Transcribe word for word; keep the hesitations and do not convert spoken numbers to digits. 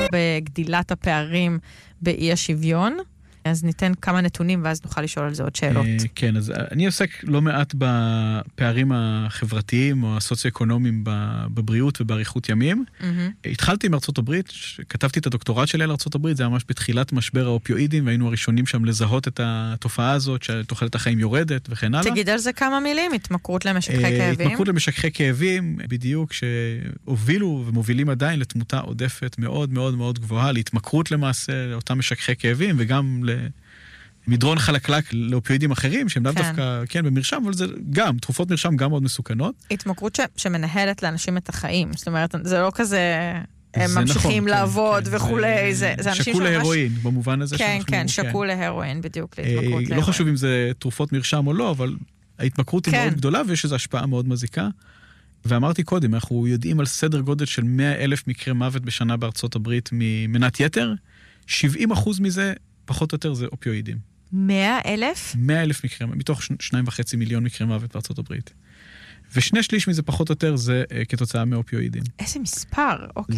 בגדילת הפערים באי השוויון. אז ניתן כמה נתונים ואז נוכל לשאול על זה עוד שאלות. כן, אז אני עוסק לא מעט בפערים החברתיים או הסוציו-אקונומיים בבריאות ובעריכות ימים. התחלתי עם ארצות הברית, כתבתי את הדוקטורט שלי על ארצות הברית, זה היה ממש בתחילת משבר האופיואידים, והיינו הראשונים שם לזהות את התופעה הזאת, שתוחלת החיים יורדת וכן הלאה. תגיד על זה כמה מילים, התמכרות למשככי כאבים. התמכרות למשככי כאבים, בדיוק, שהובילו ומובילים עדיין לתמותה עודפת מאוד מאוד מאוד גבוהה, להתמכרות למעשה, לאותם משככי כאבים, וגם מדרון חלקלק לאופיואידים אחרים, שהם לאו דווקא, כן, במרשם, אבל זה גם, תרופות מרשם גם מאוד מסוכנות. התמכרות ש, שמנהלת לאנשים את החיים. זאת אומרת, זה לא כזה, הם ממשיכים נכון, לעבוד כן, וכולי, זה, זה אנשים שקול להרואין, במובן הזה כן, שאנחנו... כן, שקול להרואין, בדיוק, להתמכרות להרואין. לא חשוב אם זה תרופות מרשם או לא, אבל ההתמכרות היא מאוד גדולה, ויש איזו השפעה מאוד מזיקה. ואמרתי קודם, אנחנו יודעים על סדר גודל של מאה אלף מקרי מוות בשנה בארצות הברית ממנת יתר, שבעים אחוז מזה פחות או יותר זה אופיואידים. מאה אלף? מאה אלף מקרים, מתוך שניים וחצי מיליון מקרי מוות בארצות הברית. ושני שליש מזה פחות או יותר זה כתוצאה מאופיואידים. איזה מספר, אוקיי.